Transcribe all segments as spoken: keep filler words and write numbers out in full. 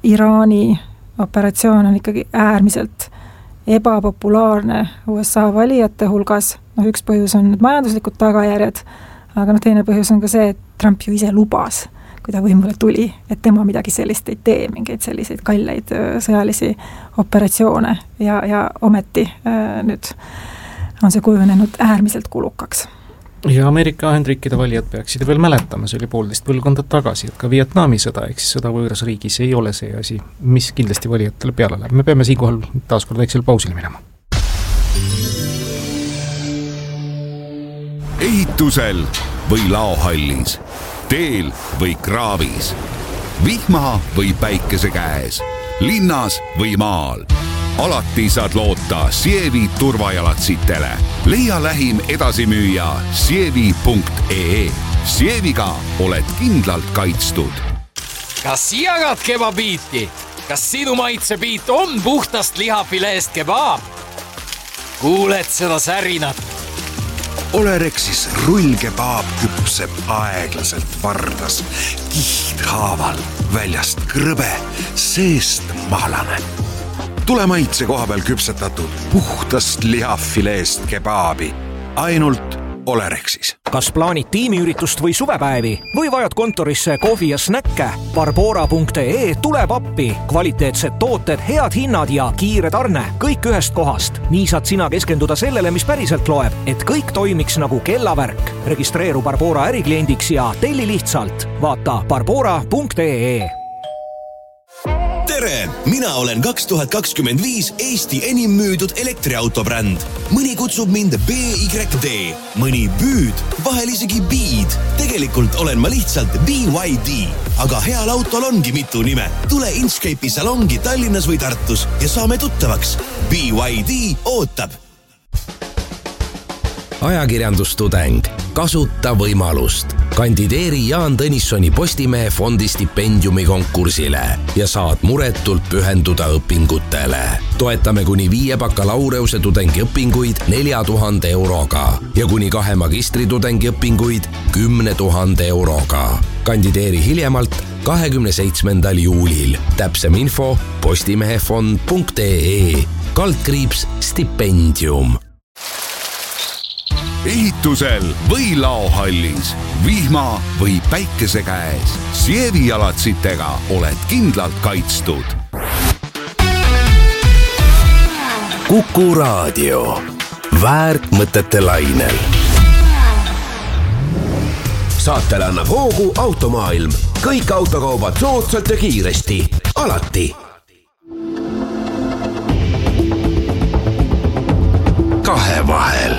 Iraani operatsioon on ikkagi äärmiselt ebapopulaarne U S A valijate hulgas. No üks põhjus on majanduslikud tagajärjed, aga no teine põhjus on ka see, et Trump ju ise lubas, kui ta võimule tuli, et tema midagi sellist ei tee, mingeid selliseid kalleid sõjalisi operatsioone ja, ja ometi nüüd on see kujunenud äärmiselt kulukaks. Ja Ameerika Ühendriikide valijad peaksid veel mäletama, see oli poolteist põlvkonda tagasi, et ka Vietnami sõda, ehk siis sõda võõras riigis ei ole see asi, mis kindlasti valijatele peale läheb. Me peame siinkohal taas kord väiksel pausil minema. Ehitusel või laohallis, teel või kraavis, vihma või päikese käes, linnas või maal. Alati saad loota Sievi turvajalatsitele. Leia lähim edasimüüja sievi punkt ee. Sieviga oled kindlalt kaitstud. Kas jagad kebabiiti? Kas sinu maitsebiit on puhtast lihafileest kebab? Kuuled seda särinat? Olerexis rullkebaab küpseb aeglaselt vardas, kihthaaval, väljast krõbe, seest mahlane. Tule maitse koha peal küpsetatud puhtast lihafileest kebaabi. Ainult Olerexis. Kas plaanid tiimiüritust või suvepäevi või vajad kontorisse kohvi ja snäkke? Barbora punkt ee tuleb appi. Kvaliteetsed tooted, head hinnad ja kiire tarne. Kõik ühest kohast. Nii saad sina keskenduda sellele, mis päriselt loeb, et kõik toimiks nagu kellavärk. Registreeru Barbora ärikliendiks ja telli lihtsalt. Vaata barbora punkt ee. Tere! Mina olen kaks tuhat kakskümmend viis Eesti enim müüdud elektriautobränd. Mõni kutsub mind B Y D, mõni Büüd, vahel isegi Beed. Tegelikult olen ma lihtsalt B Y D, aga heal autol ongi mitu nime. Tule Inchcape'i salongi Tallinnas või Tartus ja saame tuttavaks. B Y D ootab. Ajakirjandustudeng. Kasuta võimalust. Kandideeri Jaan Tõnissoni Postimehe fondi stipendiumi konkursile ja saad muretult pühenduda õpingutele. Toetame kuni viie bakalaureuse tudengiõpinguid nelja tuhande euroga ja kuni kahe magistritudengi õpinguid kümne tuhande euroga. Kandideeri hiljemalt kahekümne seitsmendal juulil. Täpsem info postimehefond punkt ee. Kaldkriips stipendium. Ehitusel või laohallis, vihma või päikese käes, Sievi jalatsitega oled kindlalt kaitstud. Kuku Raadio. Väärtmõtete lainel. Saatele annab hoogu Automaailm. Kõik autokaubad soodsalt ja kiiresti. Alati. Kahe vahel.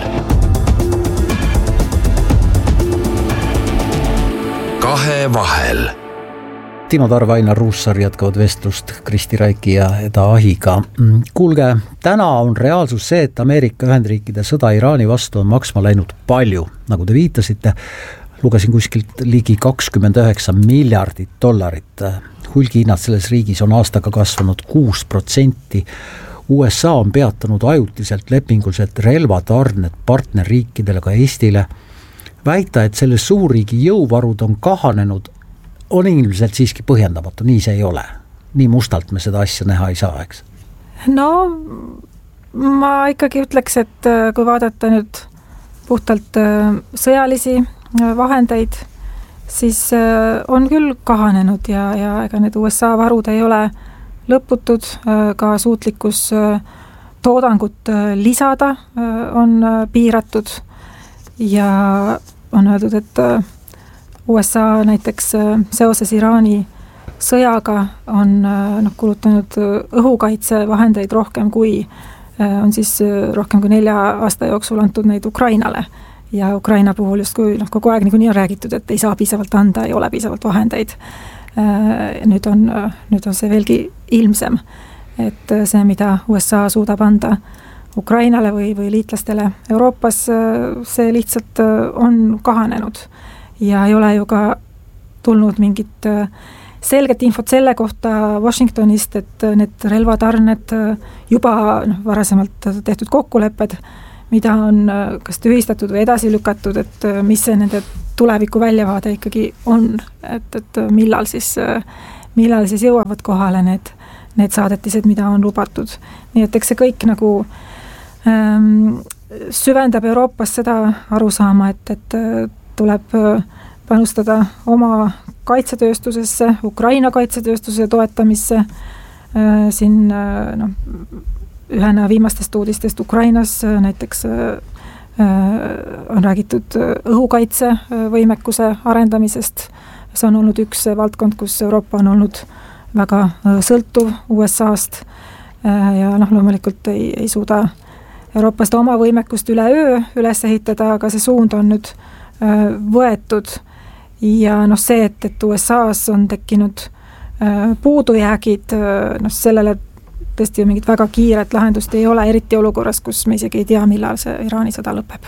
Kahe vahel. Timo Tarve, Ainar Ruussaar jätkavad vestlust Kristi Raiki ja Eda Ahiga. Kuulge, täna on reaalsus see, et Ameerika Ühendriikide sõda Iraani vastu on maksma läinud palju. Nagu te viitasite, lugesin kuskilt ligi kakskümmend üheksa miljardit dollarit. Hulgihinnad selles riigis on aastaga kasvanud kuus protsenti. U S A on peatanud ajutiselt lepinguliselt relvatarned partnerriikidele, ka Eestile. Väita, et selle suurriigi jõuvarud on kahanenud, on ilmselt siiski põhjendamatu, nii see ei ole. Nii mustalt me seda asja näha ei saa, eks? No, ma ikkagi ütleks, et kui vaadata nüüd puhtalt sõjalisi vahendeid, siis on küll kahanenud ja, ja ega need U S A varud ei ole lõputud, ka suutlikkus toodangut lisada on piiratud ja on öeldud, et U S A näiteks seoses Iraani sõjaga on noh, kulutanud õhukaitsevahendeid rohkem kui on siis rohkem kui nelja aasta jooksul antud neid Ukrainale. Ja Ukraina puhul just kui noh, kogu aeg niikuinii on räägitud, et ei saa piisavalt anda, ei ole piisavalt vahendeid. Nüüd on, nüüd on see veelgi ilmsem, et see, mida U S A suudab anda Ukrainale või, või liitlastele Euroopas, see lihtsalt on kahanenud ja ei ole ju ka tulnud mingit selget infot selle kohta Washingtonist, et need relvatarned juba noh, varasemalt tehtud kokkulepped, mida on kas tühistatud või edasi lükatud, et mis see nende tuleviku väljavaade ikkagi on, et, et millal siis millal siis jõuavad kohale need, need saadetised, mida on lubatud. Nii et eks see kõik nagu ähm, süvendab Euroopas seda arusaama, et, et tuleb panustada oma kaitsetööstusesse, Ukraina kaitsetööstuse toetamisse, äh, siin äh, no, ühena viimastest uudistest Ukrainas äh, näiteks äh, on räägitud õhukaitse võimekuse arendamisest. See on olnud üks valdkond, kus Euroopa on olnud väga sõltuv U S A-st ja noh, loomulikult ei, ei suuda Euroopast oma võimekust üle öö üles ehitada, aga see suund on nüüd võetud ja noh, see, et, et U S A-s on tekkinud puudujäägid, noh, sellele tõesti ju mingit väga kiiret lahendust ei ole, eriti olukorras, kus me isegi ei tea, millal see Iraani sõda lõpeb.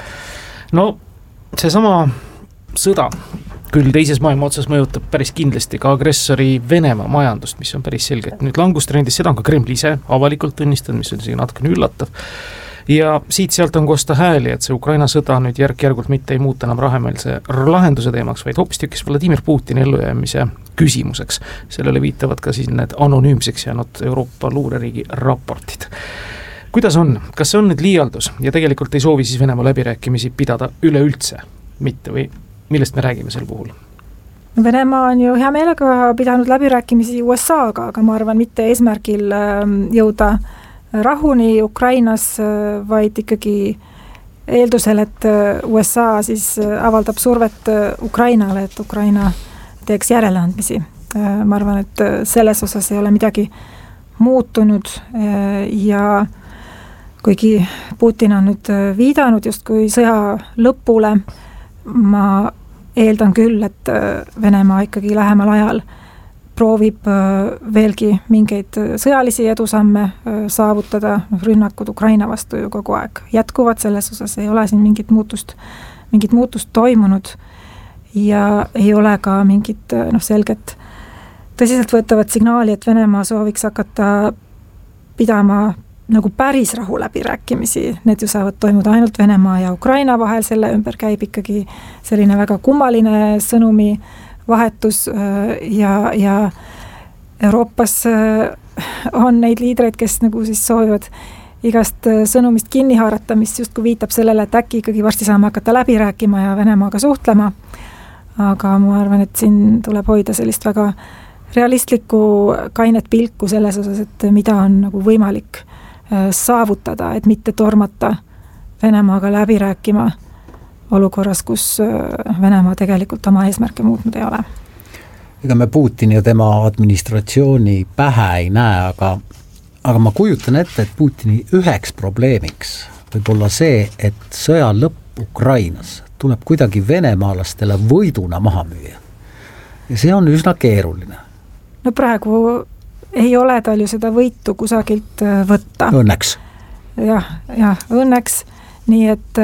No see sama sõda küll teises maailma otsas mõjutab päris kindlasti ka agressori Venemaa majandust, mis on päris selgelt nüüd langustrendis, seda on ka Kreml ise avalikult tunnistanud, mis on isegi natukene üllatav. Ja siit-sealt on kosta hääli, et see Ukraina sõda nüüd järk-järgult mitte ei muuta enam rahemeelse lahenduse teemaks, vaid hoopis tükis Vladimir Putini ellujäämise küsimuseks. Sellele viitavad ka siis need anonüümseks jäänud Euroopa luureriigi raportid. Kuidas on? Kas see on nüüd liialdus ja tegelikult ei soovi siis Venemaa läbirääkimisi pidada üleüldse mitte või millest me räägime sel puhul? Venemaa on ju hea meelega pidanud läbirääkimisi U S A-ga, aga ma arvan mitte eesmärgil jõuda rahuni Ukrainas, vaid ikkagi eeldusel, et U S A siis avaldab survet Ukrainale, et Ukraina teeks järeleandmisi. Ma arvan, et selles osas ei ole midagi muutunud ja kuigi Putin on nüüd viidanud justkui sõja lõpule, ma eeldan küll, et Venemaa ikkagi lähemal ajal proovib veelgi mingeid sõjalisi edusamme saavutada, rünnakud Ukraina vastu ju kogu aeg jätkuvad, selles osas ei ole siin mingit muutust, mingit muutust toimunud ja ei ole ka mingit noh, selget tõsiselt võetavat signaali, et Venemaa sooviks hakata pidama nagu päris rahu läbirääkimisi, need ju saavad toimuda ainult Venemaa ja Ukraina vahel, selle ümber käib ikkagi selline väga kummaline sõnumi vahetus ja, ja Euroopas on neid liidreid, kes nagu siis soovivad igast sõnumist kinni haarata, mis justkui viitab sellele, et äkki ikkagi varsti saame hakata läbi rääkima ja Venemaaga suhtlema. Aga ma arvan, et siin tuleb hoida sellist väga realistlikku kainet pilku selles osas, et mida on nagu võimalik saavutada, et mitte tormata Venemaaga läbi rääkima olukorras, kus Venemaa tegelikult oma eesmärke muutnud ei ole. Ega me Putin ja tema administratsiooni pähe ei näe, aga, aga ma kujutan ette, et Putini üheks probleemiks võib olla see, et sõja lõpp Ukrainas tuleb kuidagi venemaalastele võiduna maha müüa. Ja see on üsna keeruline. No praegu ei ole tal ju seda võitu kusagilt võtta. Õnneks. Jah, jah, õnneks. Nii et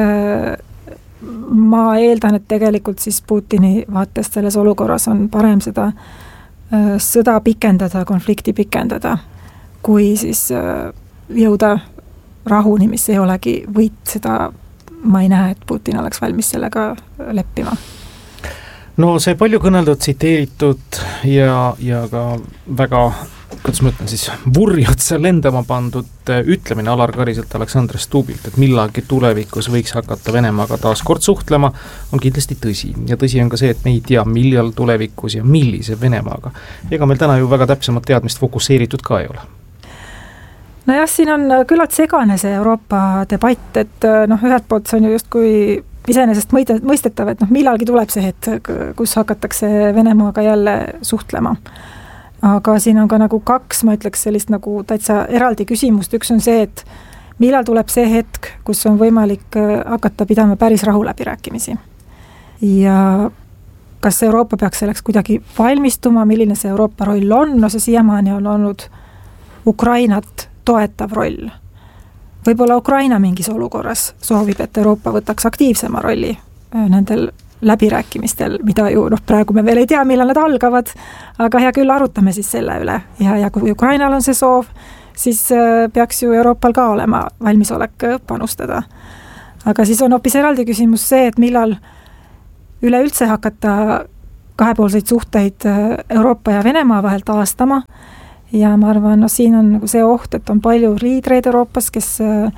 ma eeldan, et tegelikult siis Putini vaatest selles olukorras on parem seda sõda pikendada, konflikti pikendada, kui siis jõuda rahuni, mis ei olegi võit, seda ma ei näe, et Putin oleks valmis sellega leppima. No see palju kõneldud, tsiteeritud ja, ja ka väga, kuidas ma ütlen siis, vurjotse lendama pandud ütlemine Alar Kariselt Aleksandr Stubilt, et millagi tulevikus võiks hakata Venemaaga taas kord suhtlema, on kindlasti tõsi. Ja tõsi on ka see, et me ei tea, millal tulevikus ja millise Venemaaga. Ega meil täna ju väga täpsemat teadmist fokusseeritud ka ei ole. No jah, siin on küllalt segane see Euroopa debatt, et noh, ühelt poolt see on ju justkui iseenesest mõistetav, et noh, millalgi tuleb see hetk, kus hakatakse Venemaaga jälle suhtlema. Aga siin on ka nagu kaks, ma ütleks sellist nagu täitsa eraldi küsimust. Üks on see, et millal tuleb see hetk, kus on võimalik hakata pidama päris rahu läbirääkimisi. Ja kas Euroopa peaks selleks kuidagi valmistuma, milline see Euroopa roll on? No see siiamaani on olnud Ukrainat toetav roll. Võib-olla Ukraina mingis olukorras soovib, et Euroopa võtaks aktiivsema rolli nendel läbirääkimistel, mida ju noh, praegu me veel ei tea, millal nad algavad, aga hea küll, arutame siis selle üle. Ja, ja kui Ukrainal on see soov, siis peaks ju Euroopal ka olema valmisolek panustada. Aga siis on hoopis eraldi küsimus see, et millal üleüldse hakata kahepoolseid suhteid Euroopa ja Venemaa vahel taastama ja ma arvan, no siin on nagu see oht, et on palju liidreid Euroopas, kes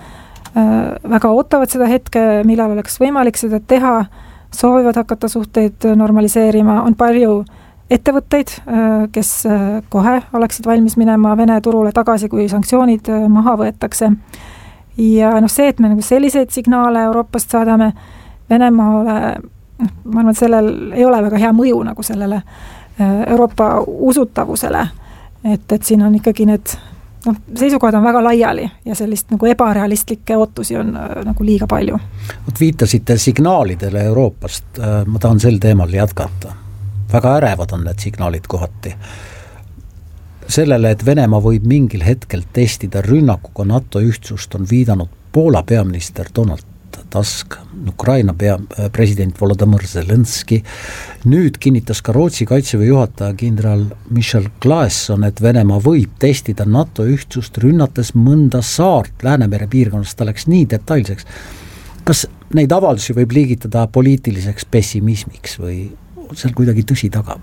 väga ootavad seda hetke, millal oleks võimalik seda teha, soovivad hakata suhteid normaliseerima, on palju ettevõtteid, kes kohe oleksid valmis minema Vene turule tagasi, kui sanktsioonid maha võetakse. Ja noh, see, et me nagu selliseid signaale Euroopast saadame Venemaale, ma arvan, et sellel ei ole väga hea mõju nagu sellele Euroopa usutavusele, et, et siin on ikkagi need no, seisukohad on väga laiali ja sellist nagu ebarealistlikke ootusi on nagu liiga palju. Viitasite signaalidele Euroopast, ma tahan sel teemal jätkata. Väga ärevad on need signaalid kohati. Sellele, et Venemaa võib mingil hetkel testida rünnakuga NATO ühtsust, on viidanud Poola peaminister Donald Tusk, Ukraina pea, president Volodymyr Zelenski. Nüüd kinnitas ka Rootsi kaitseväe juhataja kindral Michel Claesson, et Venemaa võib testida NATO ühtsust rünnates mõnda saart Läänemere piirkonnast, ta läks nii detailseks. Kas neid avaldusi võib liigitada poliitiliseks pessimismiks või seal kuidagi tõsi taga?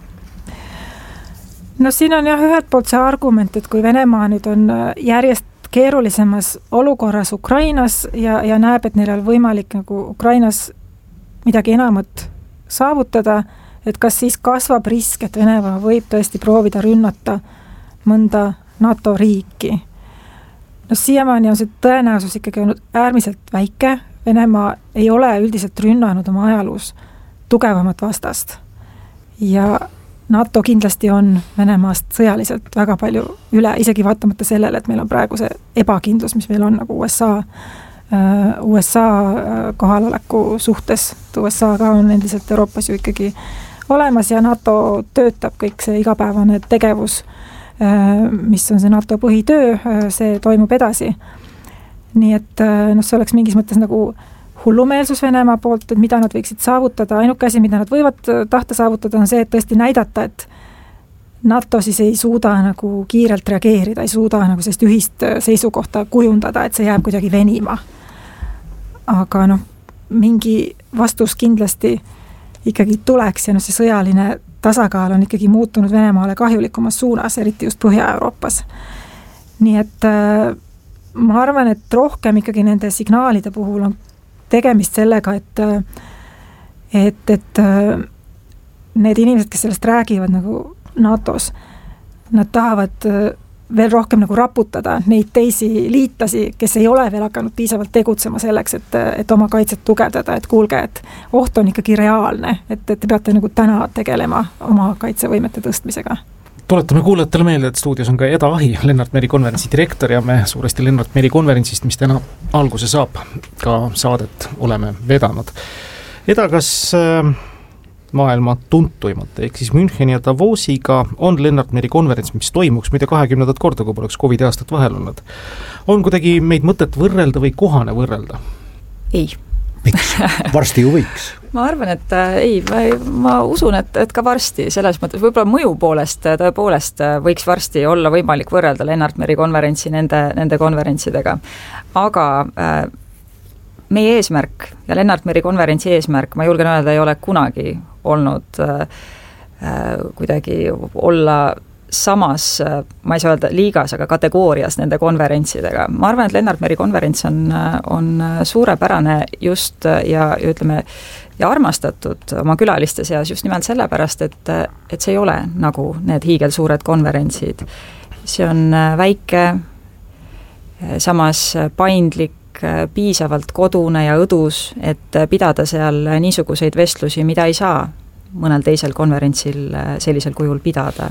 No siin on jah ühelt poolt see argument, et kui Venemaa nüüd on järjest keerulisemas olukorras Ukrainas ja, ja näeb, et neil on võimalik nagu Ukrainas midagi enamat saavutada, et kas siis kasvab risk, et Venemaa võib tõesti proovida rünnata mõnda NATO riiki. No siiamaani on see tõenäosus ikkagi olnud äärmiselt väike. Venemaa ei ole üldiselt rünnanud oma ajaloos tugevamat vastast. Ja NATO kindlasti on Venemaast sõjaliselt väga palju üle, isegi vaatamata sellele, et meil on praegu see ebakindlus, mis meil on nagu U S A, U S A kohaloleku suhtes. U S A ka on endiselt Euroopas ju ikkagi olemas ja NATO töötab kõik see igapäevane tegevus, mis on see NATO põhitöö, see toimub edasi. Nii et no, see oleks mingis mõttes nagu hullumeelsus Venemaa poolt, et mida nad võiksid saavutada. Ainuke asi, mida nad võivad tahta saavutada, on see, et tõesti näidata, et NATO siis ei suuda nagu kiirelt reageerida, ei suuda nagu sellist ühist seisukohta kujundada, et see jääb kuidagi venima. Aga noh, mingi vastus kindlasti ikkagi tuleks ja no see sõjaline tasakaal on ikkagi muutunud Venemaale kahjulikumas suunas, eriti just Põhja-Euroopas. Nii et ma arvan, et rohkem ikkagi nende signaalide puhul on tegemist sellega, et, et, et need inimesed, kes sellest räägivad nagu NATOs, nad tahavad veel rohkem nagu raputada neid teisi liitlasi, kes ei ole veel hakanud piisavalt tegutsema selleks, et, et oma kaitset tugevdada, et kuulge, et oht on ikkagi reaalne, et, et te peate nagu täna tegelema oma kaitsevõimete tõstmisega. Tuletame kuulajatele meelde, et stuudios on ka Eda Ahi, Lennart Meri konverentsi direktor ja me suuresti Lennart Meri konverentsist, mis täna alguse saab, ka saadet oleme vedanud. Eda, kas maailma tuntuimate, ehk siis Müncheni ja Davosiga on Lennart Meri konverents, mis toimuks mida kahekümnendat korda, kui poleks Covid aastat vahel olnud. On kuidagi meid mõtet võrrelda või kohane võrrelda? Ei. Miks? Varsti ju võiks. Ma arvan, et äh, ei, ma, ma usun, et, et ka varsti selles mõttes, võib-olla mõju poolest tõepoolest võiks varsti olla võimalik võrrelda Lennart Meri konverentsi nende, nende konverentsidega. Aga äh, meie eesmärk ja Lennart Meri konverentsi eesmärk, ma julgen öelda, ei ole kunagi olnud äh, äh, kuidagi olla samas, ma ei saa öelda liigas, aga kategoorias nende konverentsidega. Ma arvan, et Lennart Meri konverents on, on suurepärane just ja, ja ütleme, ja armastatud oma külaliste seas just nimelt sellepärast, et, et see ei ole nagu need hiigelsuured konverentsid. See on väike, samas paindlik, piisavalt kodune ja õdus, et pidada seal niisuguseid vestlusi, mida ei saa mõnel teisel konverentsil sellisel kujul pidada.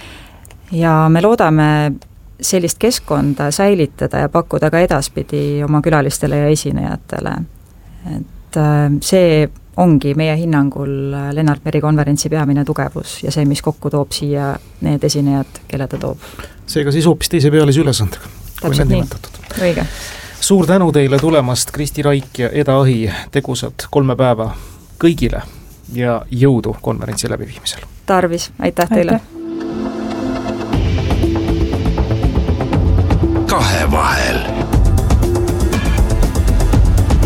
Ja me loodame sellist keskkonda säilitada ja pakkuda ka edaspidi oma külalistele ja esinejatele. Et see ongi meie hinnangul Lennart Meri konverentsi peamine tugevus ja see, mis kokku toob siia need esinejad, kelle ta toob. Seega siis hoopis teise pealise ülesandega. Täpselt nii, õige. Suur tänu teile tulemast, Kristi Raik ja Eda Ahi, tegusad kolme päeva kõigile ja jõudu konverentsi läbiviimisel. Tarvis, aitäh teile. Aitäh. Kahevahel.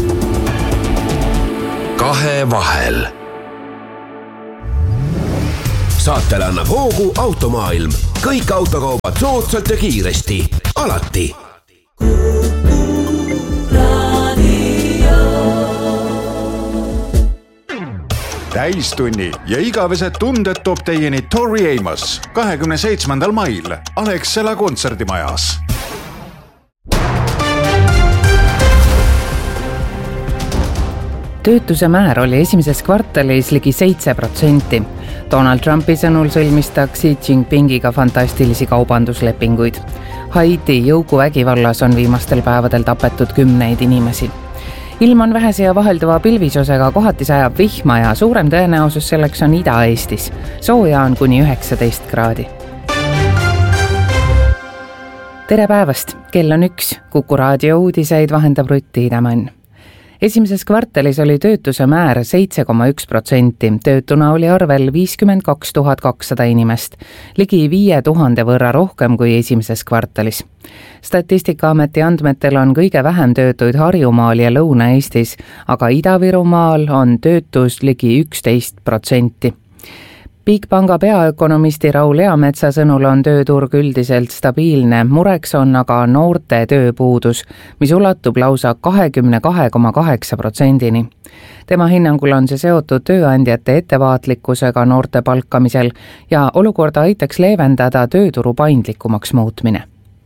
Kahevahel. saatele annab hoogu Automaailm. Kõik autokaubad soodsalt ja kiiresti. Alati. Täistunni ja igavesed tunded toob teieni Tori Amos kahekümne seitsmendal mail Alexela kontserdimajas. Töötuse määr oli esimeses kvartalis ligi seitse protsenti. Donald Trumpi sõnul sõlmistab Xi Jinpingiga fantastilisi kaubanduslepinguid. Haiti jõukuvägivallas on viimastel päevadel tapetud kümneid inimesi. Ilm on vähese ja vahelduva pilvisusega, kohati sajab vihma ja suurem tõenäosus selleks on Ida-Eestis. Sooja on kuni üheksateist kraadi. Tere päevast, kell on üks. Kuku raadio uudiseid vahendab Rutt Tiidemann. Esimeses kvartalis oli töötuse määr seitse koma üks protsenti. Töötuna oli arvel viiskümmend kaks tuhat kakssada inimest, ligi viie tuhande võrra rohkem kui esimeses kvartalis. Statistikaameti andmetel on kõige vähem töötuid Harjumaal ja Lõuna-Eestis, aga Ida-Virumaal on töötus ligi üksteist protsenti. Bigpanga peaökonomisti Raul Eametsa sõnul on tööturg üldiselt stabiilne, mureks on aga noorte tööpuudus, mis ulatub lausa kakskümmend kaks koma kaheksa protsendini. Tema hinnangul on see seotud tööandjate ettevaatlikkusega noorte palkamisel ja olukorda aitaks leevendada tööturu paindlikumaks muutmine.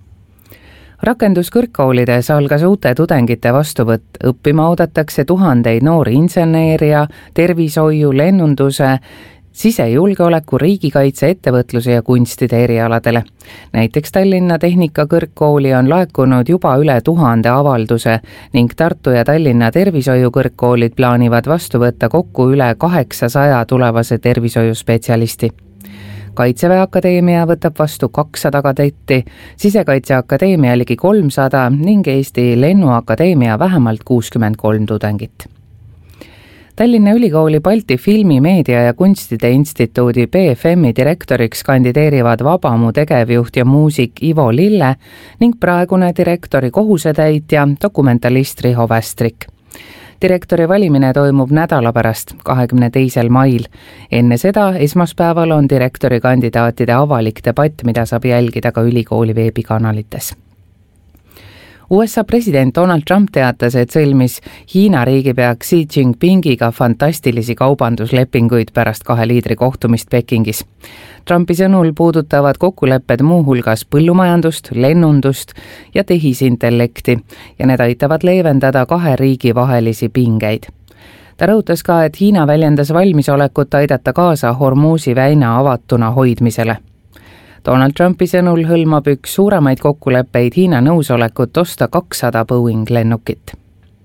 Rakenduskõrgkoolides algas uute tudengite vastuvõtt. Õppima oodatakse tuhandeid noori inseneeria, tervishoiu, lennunduse, sisejulgeoleku, riigikaitse, ettevõtluse ja kunstide erialadele. Näiteks Tallinna Tehnikakõrgkooli on laekunud juba üle tuhande avalduse ning Tartu ja Tallinna tervishoiukõrgkoolid plaanivad vastu võtta kokku üle kaheksasaja tulevase tervishoiuspetsialisti. Kaitseväe Akadeemia võtab vastu kakssada kadetti, Sisekaitseakadeemia ligi kolmsada ning Eesti Lennuakadeemia vähemalt kuuskümmend kolm tudengit. Tallinna Ülikooli Balti Filmi, Meedia ja Kunstide Instituudi B F M-i direktoriks kandideerivad Vabamu tegevjuht ja muusik Ivo Lille ning praegune direktori kohusetäitja dokumentalist Riho Västrik. Direktori valimine toimub nädala pärast, kahekümne teisel mail. Enne seda esmaspäeval on direktori kandidaatide avalik debatt, mida saab jälgida ka ülikooli veebikanalites. U S A president Donald Trump teatas, et sõlmis Hiina riigipea Xi Jinpingiga fantastilisi kaubanduslepinguid pärast kahe liidri kohtumist Pekingis. Trumpi sõnul puudutavad kokkulepped muuhulgas põllumajandust, lennundust ja tehisintellekti ja need aitavad leevendada kahe riigi vahelisi pingeid. Ta rõhutas ka, et Hiina väljendas valmisolekut aidata kaasa Hormuzi väina avatuna hoidmisele. Donald Trumpi sõnul hõlmab üks suuremaid kokkuleppeid Hiina nõusolekut osta kakssada Boeing lennukit.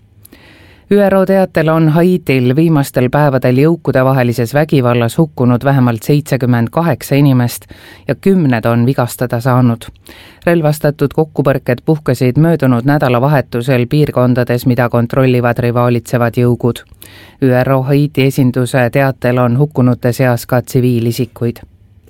Ü R O teatel on Haitil viimastel päevadel jõukude vahelises vägivallas hukkunud vähemalt seitsekümmend kaheksa inimest ja kümned on vigastada saanud. Relvastatud kokkupõrked puhkesid möödunud nädalavahetusel piirkondades, mida kontrollivad rivalitsevad jõugud. Ü R O Haiti esinduse teatel on hukkunute seas ka tsiviilisikuid.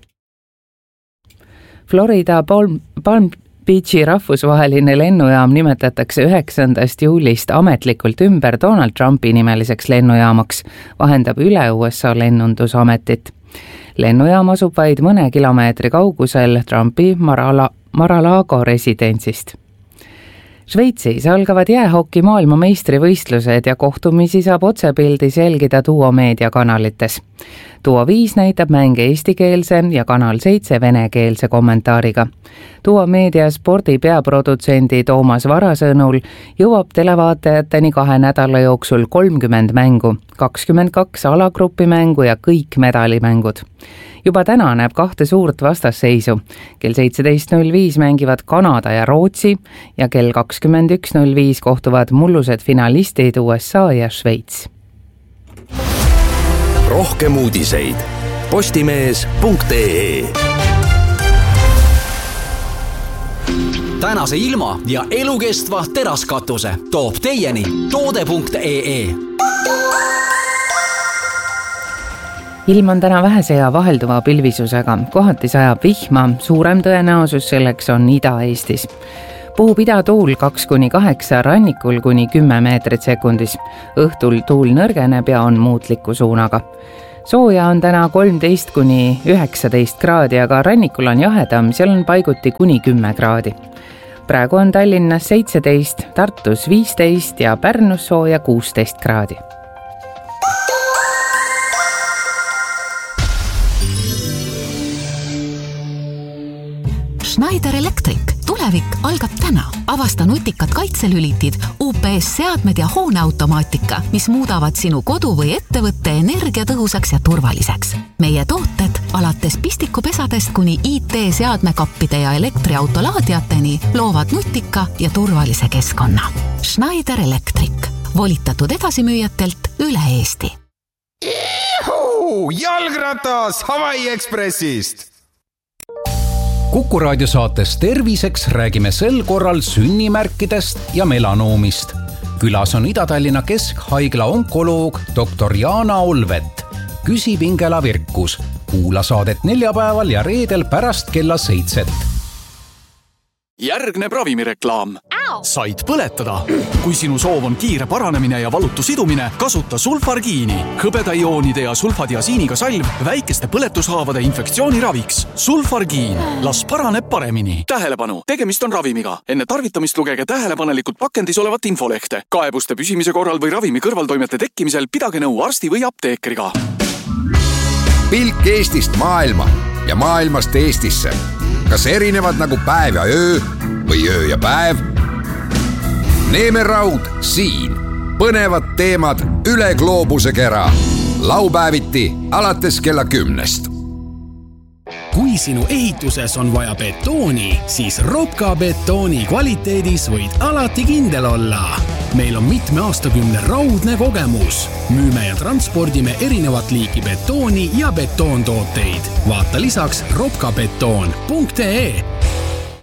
Florida Palm, Palm Beachi rahvusvaheline lennujaam nimetatakse üheksandast juulist ametlikult ümber Donald Trumpi nimeliseks lennujaamaks, vahendab üle U S A lennundusametit. Lennujaam asub vaid mõne kilomeetri kaugusel Trumpi Marala, Mar-a-Lago residentsist. Šveitsis algavad jäähoki maailmameistrivõistlused ja kohtumisi saab otsepildis jälgida Duo Meedia kanalites. Duo viis näitab mänge eestikeelse ja Kanal seitse venekeelse kommentaariga. Duo Meedia spordi peaprodutsendi Toomas Vara sõnul jõuab televaatajateni kahe nädala jooksul kolmkümmend mängu, kakskümmend kaks alagrupi mängu ja kõik medalimängud. Juba täna näeb kahte suurt vastasseisu. Kell seitseteist null viis mängivad Kanada ja Rootsi ja kell kakskümmend üks null viis kohtuvad mullused finalistid U S A ja Šveits. Rohkem uudiseid postimees punkt ee. Tänase ilma ja elukestva teraskatuse toob teieni toode punkt ee. Ilm on täna vähese ja vahelduva pilvisusega, kohati sajab vihma, suurem tõenäosus selleks on Ida-Eestis. Puhub idatuul kaks kuni kaheksa, rannikul kuni kümme meetrit sekundis. Õhtul tuul nõrgeneb ja on muutliku suunaga. sooja on täna kolmteist kuni üheksateist kraadi, aga rannikul on jahedam, seal on paiguti kuni kümme kraadi. Praegu on Tallinnas seitseteist, Tartus viisteist ja Pärnus sooja kuusteist kraadi. Schneider Electric. Tulevik algab täna. Avasta nutikad kaitselülitid, U P S-seadmed ja hooneautomaatika, mis muudavad sinu kodu või ettevõtte energiatõhusaks ja turvaliseks. Meie tooted alates pistikupesadest kuni I T-seadmekappide ja elektriautolaadiateni loovad nutika ja turvalise keskkonna. Schneider Electric. Volitatud edasimüüjatelt üle Eesti. Ihu! Jalgratas Hawaii Expressist! Kuku raadiosaates Terviseks räägime sel korral sünnimärkidest ja melanoomist. Külas on Ida-Tallinna Keskhaigla onkoloog doktor Jaana Olvet. Küsib Ingela Virkus. Kuula saadet neljapäeval ja reedel pärast kella seitset. Järgneb ravimireklaam. Said põletada. Kui sinu soov on kiire paranemine ja valutu sidumine, kasuta sulfargiini. Hõbedaioonide ja sulfadiasiiniga salv väikeste põletushaavade infektsiooni raviks. Sulfargiin. Las paraneb paremini. Tähelepanu. Tegemist on ravimiga. Enne tarvitamist lugege tähelepanelikult pakendis olevat infolehte. Kaebuste püsimise korral või ravimi kõrvaltoimete tekkimisel pidage nõu arsti või apteekriga. Pilk Eestist maailma ja maailmast Eestisse. Kas erinevad nagu päev ja öö või öö ja päev? Neeme Raud siin. Põnevad teemad üle gloobuse kera. Laupäeviti alates kella kümnest. Kui sinu ehituses on vaja betooni, siis Ropka betooni kvaliteedis võid alati kindel olla. Meil on mitme aastakümne raudne kogemus. Müüme ja transpordime erinevat liiki betooni ja betoontooteid. Vaata lisaks ropkabetoon punkt ee.